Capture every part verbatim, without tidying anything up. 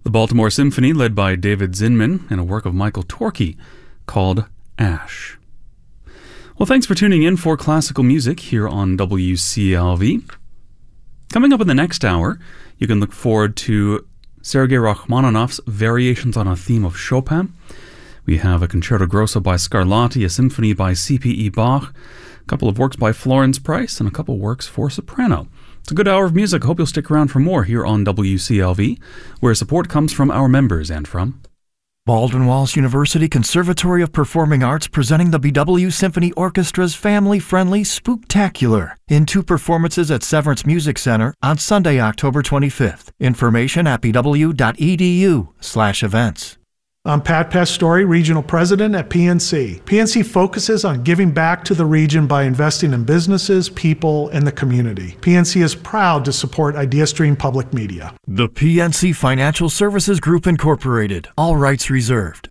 The Baltimore Symphony, led by David Zinman, in a work of Michael Torke called Ash. Well, thanks for tuning in for classical music here on W C L V. Coming up in the next hour, you can look forward to Sergei Rachmaninoff's Variations on a Theme of Chopin. We have a Concerto Grosso by Scarlatti, a symphony by C P E Bach, a couple of works by Florence Price, and a couple works for soprano. It's a good hour of music. I hope you'll stick around for more here on W C L V, where support comes from our members and from Baldwin Wallace University Conservatory of Performing Arts, presenting the B W Symphony Orchestra's family-friendly Spooktacular in two performances at Severance Music Center on Sunday, October twenty-fifth. Information at b w dot e d u slash events. I'm Pat Pastore, Regional President at P N C. P N C focuses on giving back to the region by investing in businesses, people, and the community. P N C is proud to support IdeaStream Public Media. The P N C Financial Services Group Incorporated. All rights reserved.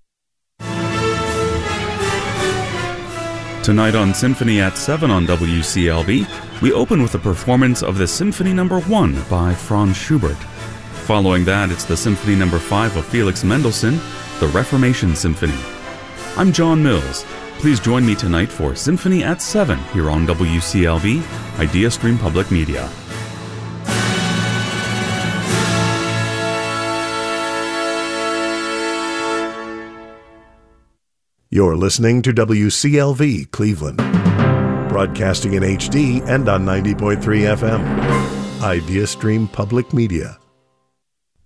Tonight on Symphony at seven on W C L V, we open with a performance of the Symphony Number one by Franz Schubert. Following that, it's the Symphony Number five of Felix Mendelssohn, the Reformation Symphony. I'm John Mills. Please join me tonight for Symphony at seven here on W C L V, IdeaStream Public Media. You're listening to W C L V Cleveland, broadcasting in H D and on ninety point three F M. IdeaStream Public Media.